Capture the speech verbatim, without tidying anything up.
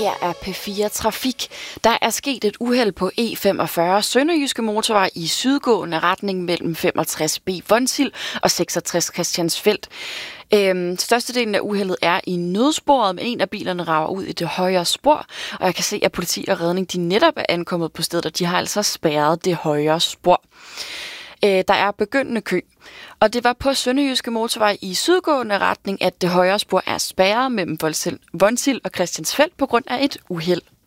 her er P fire Trafik. Der er sket et uheld på E femogfyrre Sønderjyske Motorvej i sydgående retning mellem femogtres B Vonsild og seksogtres Christiansfeld. Øhm, størstedelen af uheldet er i nødsporet, men en af bilerne rager ud i det højre spor, og jeg kan se, at politi og redning de netop er ankommet på stedet, og de har altså spærret det højre spor. Øh, der er begyndende kø, og det var på Sønderjyske Motorvej i sydgående retning, at det højre spor er spærret mellem Vonsild og Christiansfeld på grund af et uheld.